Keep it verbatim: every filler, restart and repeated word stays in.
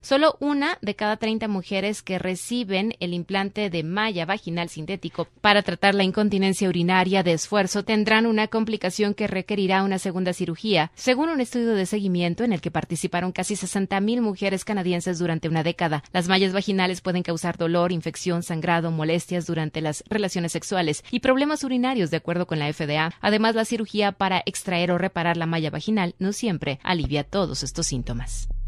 Solo una de cada treinta mujeres que reciben el implante de malla vaginal sintético para tratar la incontinencia urinaria de esfuerzo tendrán una complicación que requerirá una segunda cirugía, según un estudio de seguimiento en el que participaron casi sesenta mil mujeres canadienses durante una década. Las mallas vaginales pueden causar dolor, infección, sangrado, molestias durante las relaciones sexuales y problemas urinarios, de acuerdo con la F D A. Además, la cirugía para extraer o reparar la malla vaginal no siempre alivia todos estos síntomas.